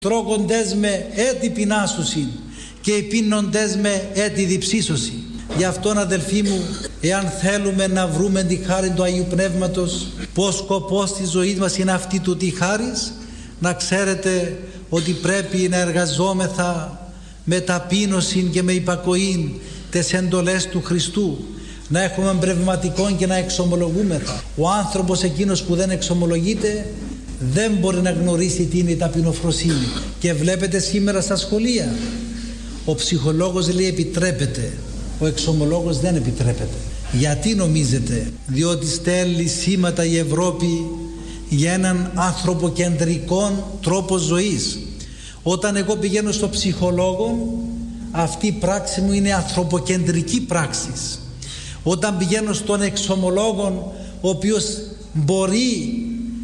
Τρώγοντες με έτη πεινάσουσιν και πίνοντες με έτη διψήσωση. Γι' αυτόν, αδελφοί μου, εάν θέλουμε να βρούμε τη χάρη του Αγίου Πνεύματος, πως σκοπός της ζωής μας είναι αυτή του τη χάρις, να ξέρετε ότι πρέπει να εργαζόμεθα με ταπείνωση και με υπακοήν τις εντολές του Χριστού, να έχουμε πνευματικό και να εξομολογούμεθα. Ο άνθρωπος εκείνος που δεν εξομολογείται δεν μπορεί να γνωρίσει τι είναι η ταπεινοφροσύνη. Και βλέπετε σήμερα στα σχολεία, ο ψυχολόγος λέει επιτρέπεται, ο εξομολόγος δεν επιτρέπεται. Γιατί νομίζετε? Διότι στέλνει σήματα η Ευρώπη για έναν ανθρωποκεντρικό τρόπο ζωής. Όταν εγώ πηγαίνω στο ψυχολόγο, αυτή η πράξη μου είναι ανθρωποκεντρική πράξη. Όταν πηγαίνω στον εξομολόγο, ο οποίος μπορεί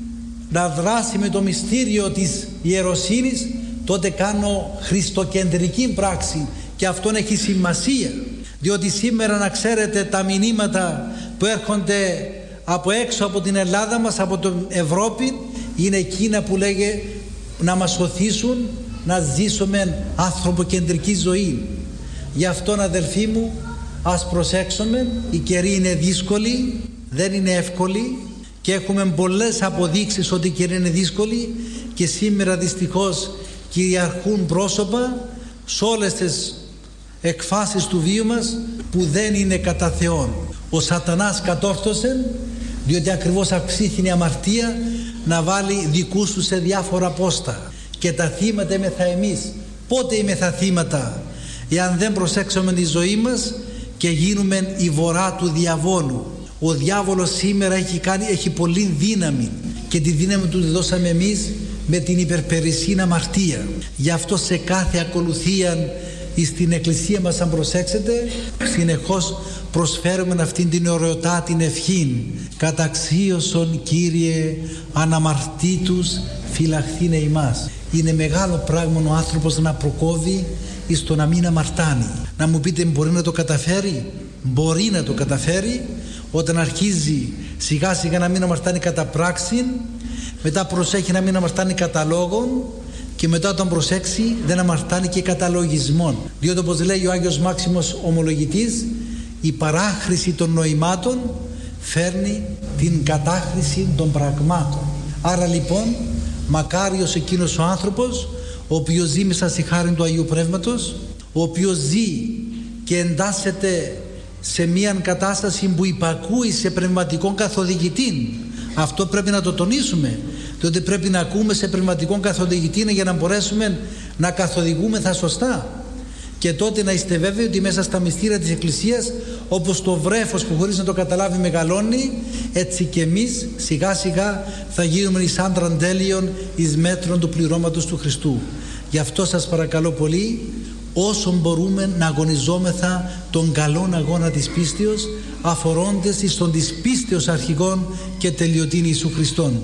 να δράσει με το μυστήριο της ιεροσύνης, τότε κάνω χριστοκεντρική πράξη, και αυτό έχει σημασία. Διότι σήμερα, να ξέρετε, τα μηνύματα που έρχονται από έξω από την Ελλάδα μας, από την Ευρώπη, είναι εκείνα που λέγε να μας οθήσουν να ζήσουμε ανθρωποκεντρική ζωή. Γι' αυτόν, αδελφοί μου, ας προσέξουμε, η καιρή είναι δύσκολη, δεν είναι εύκολη και έχουμε πολλές αποδείξεις ότι η καιρή είναι δύσκολη, και σήμερα δυστυχώς κυριαρχούν πρόσωπα σε όλες τις εκφάσεις του βίου μας που δεν είναι κατά Θεόν. Ο σατανάς κατόρθωσε, διότι ακριβώς αυξήθηνε η αμαρτία, να βάλει δικούς του σε διάφορα πόστα, και τα θύματα είμεθα εμείς. Πότε είμεθα θύματα? Εάν δεν προσέξουμε τη ζωή μας και γίνουμε η βορρά του διαβόλου. Ο διάβολος σήμερα έχει πολύ δύναμη, και τη δύναμη του τη δώσαμε εμείς με την υπερπερισσήν αμαρτία. Γι' αυτό σε κάθε ακολουθία στην εκκλησία μας, αν προσέξετε, συνεχώς προσφέρουμε αυτήν την ωραιοτά την ευχήν. Καταξίωσον, Κύριε, αναμαρτήτους φυλαχθήνε ημάς. Είναι μεγάλο πράγμα ο άνθρωπος να προκόβει εις το να μην αμαρτάνει. Να μου πείτε, μπορεί να το καταφέρει? Μπορεί να το καταφέρει όταν αρχίζει σιγά σιγά να μην αμαρτάνει κατά πράξη, μετά προσέχει να μην αμαρτάνει κατά λόγον, και μετά όταν προσέξει δεν αμαρτάνει και κατά λογισμόν. Διότι, όπως λέει ο Άγιος Μάξιμος Ομολογητής, η παράχρηση των νοημάτων φέρνει την κατάχρηση των πραγμάτων. Άρα λοιπόν, μακάριος εκείνος ο άνθρωπος ο οποίος ζει μέσα στη χάρη του Αγίου Πνεύματος, ο οποίος ζει και εντάσσεται σε μια κατάσταση που υπακούει σε πνευματικών καθοδηγητή. Αυτό πρέπει να το τονίσουμε, διότι πρέπει να ακούμε σε πνευματικών καθοδηγητή για να μπορέσουμε να καθοδηγούμεθα σωστά. Και τότε να είστε βέβαιοι ότι μέσα στα μυστήρια της Εκκλησίας, όπως το βρέφος που χωρίς να το καταλάβει μεγαλώνει, έτσι και εμείς σιγά σιγά θα γίνουμε εις άντραν τέλειον, εις μέτρων του πληρώματος του Χριστού. Γι' αυτό σας παρακαλώ πολύ, όσο μπορούμε να αγωνιζόμεθα τον καλόν αγώνα της πίστεως, αφορώντες εις τον της πίστεως αρχηγών και τελειωτήν Ιησού Χριστόν.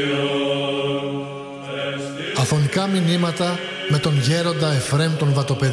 Αφωνικά μηνύματα με τον γέροντα Εφραίμ τον Βατοπεδί.